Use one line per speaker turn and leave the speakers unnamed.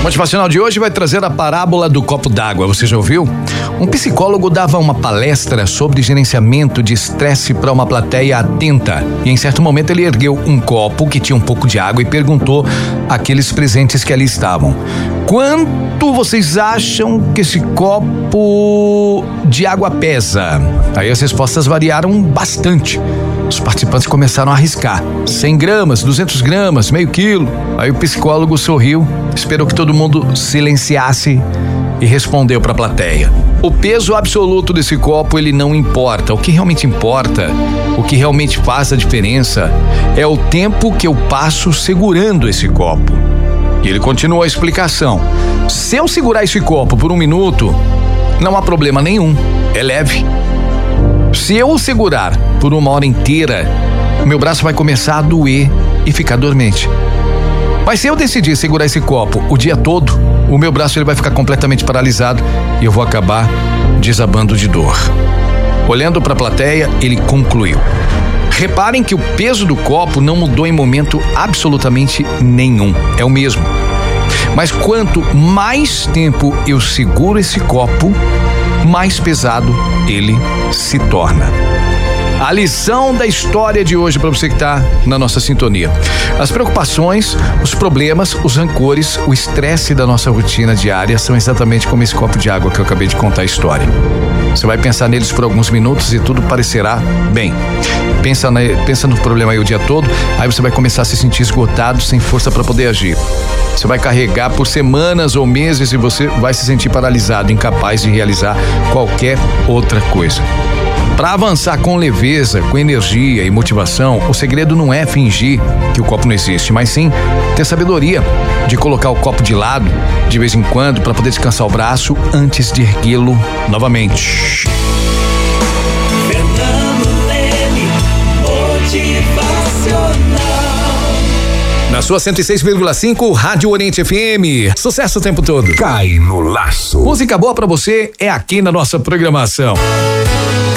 O motivacional de hoje vai trazer a parábola do copo d'água. Você já ouviu? Um psicólogo dava uma palestra sobre gerenciamento de estresse para uma plateia atenta. E em certo momento ele ergueu um copo que tinha um pouco de água e perguntou àqueles presentes que ali estavam: quanto vocês acham que esse copo de água pesa? Aí as respostas variaram bastante. Os participantes começaram a arriscar: 100 gramas, 200 gramas, meio quilo. Aí o psicólogo sorriu, esperou que todo mundo silenciasse e respondeu para a plateia: o peso absoluto desse copo, ele não importa. O que realmente importa, o que realmente faz a diferença, é o tempo que eu passo segurando esse copo. E ele continuou a explicação: se eu segurar esse copo por 1 minuto, não há problema nenhum, é leve. Se eu o segurar por 1 hora inteira, meu braço vai começar a doer e ficar dormente. Mas se eu decidir segurar esse copo o dia todo, o meu braço ele vai ficar completamente paralisado e eu vou acabar desabando de dor. Olhando para a plateia, ele concluiu: reparem que o peso do copo não mudou em momento absolutamente nenhum, é o mesmo. Mas quanto mais tempo eu seguro esse copo, mais pesado ele se torna. A lição da história de hoje para você que está na nossa sintonia: as preocupações, os problemas, os rancores, o estresse da nossa rotina diária são exatamente como esse copo de água que eu acabei de contar a história. Você vai pensar neles por alguns minutos e tudo parecerá bem. Pensa no problema aí o dia todo, aí você vai começar a se sentir esgotado, sem força para poder agir. Você vai carregar por semanas ou meses e você vai se sentir paralisado, incapaz de realizar qualquer outra coisa. Para avançar com leveza, com energia e motivação, o segredo não é fingir que o copo não existe, mas sim ter sabedoria de colocar o copo de lado de vez em quando para poder descansar o braço antes de erguê-lo novamente.
Fernando Leme, motivacional.
Na sua 106,5, Rádio Oriente FM. Sucesso o tempo todo.
Cai no laço.
Música boa pra você é aqui na nossa programação.